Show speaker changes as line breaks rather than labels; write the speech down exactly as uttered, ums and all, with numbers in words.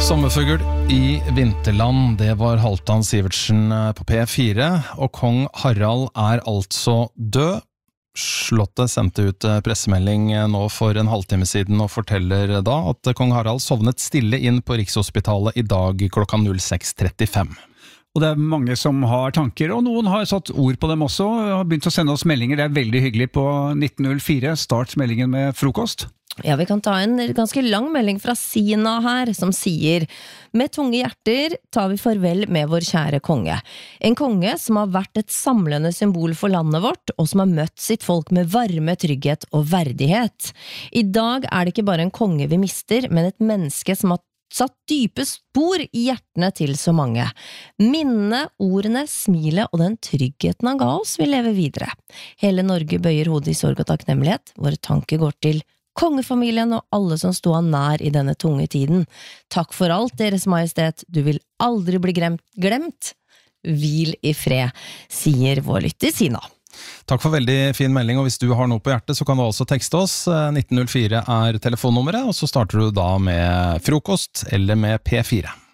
Sommerfugl i vinterland, det var Halvdan Sivertsen på P fire, og kong Harald er altså død. Slottet sendte ut pressemelding nå for en halvtime siden og forteller da at kong Harald sovnet stille inn på Rikshospitalet i dag klokka seks trettifem.
Og det er mange som har tanker, og noen har satt ord på dem også, og har begynt å sende oss meldinger. Det er veldig hyggelig på nitten null fire. Start meldingen med frokost.
Ja, vi kan ta en ganske lang melding fra Sina her, som sier: med tunge hjerter tar vi farvel med vår kjære konge. En konge som har vært et samlende symbol for landet vårt, og som har møtt sitt folk med varme, trygghet og verdighet. I dag er det ikke bare en konge vi mister, men et menneske som har satt dype spor i hjertene til så mange. Minnene, ordene, smilet og den tryggheten han ga oss vil leve videre. Hele Norge bøyer hodet i sorg og takknemlighet. Våre tanker går til kongefamilien og alle som sto han nær i denne tunge tiden. Takk for alt, Deres Majestet. Du vil aldri bli glemt. glemt. Hvil i fred, sier vår lytter Sina.
Takk for veldig fin melding, og hvis du har noe på hjertet så kan du altså tekste oss. nitten null fire er telefonnummeret, og så starter du da med frokost eller med P fire.